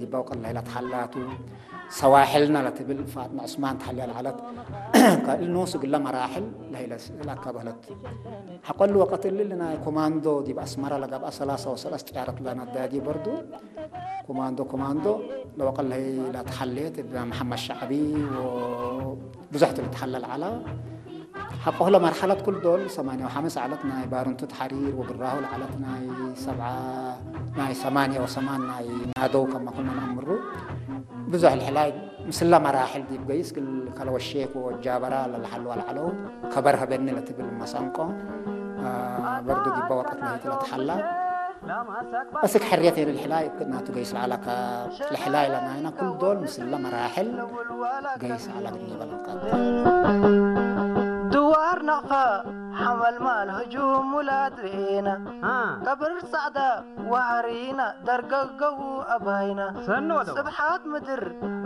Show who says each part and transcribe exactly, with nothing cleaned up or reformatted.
Speaker 1: بوق الله لا تحلاتو سواحلنا لا تبل فاطمة عثمان تحلي العلت قال نوس قل مراحل لا لا كبهلت حقول وقت اللي لنا كوماندو دي بأسمرة لقى بأسلاسة وسلاس تعرف لنا دادي برضو كوماندو كوماندو لو قال هي لا تحليت محمد شعبي وبزحت اللي تحلل على حقه له مرحلة كل دول ثمانية وخمس علتنا بارنتو تحرير وبالراهو علتنا سبعة ناي ثمانية وثمان ناي نادو كما كنا نمرو بزح الحلاي مثل مراحل دي بقيس كل كلو الشيك والجابرة للحل والعلو خبرها بيننا لتبل المسانقو آه برضو دي بوقتنا هي تحلى أسك حريتين الحلاي كنا تقيس على الحلاي لنا هنا كل دول مثل مراحل قيس على بالنسبة للقادة
Speaker 2: دوار نقا حمل مال هجوم ولادرينا قبر صعدة وهرينا درققو أباينا سبحات مدر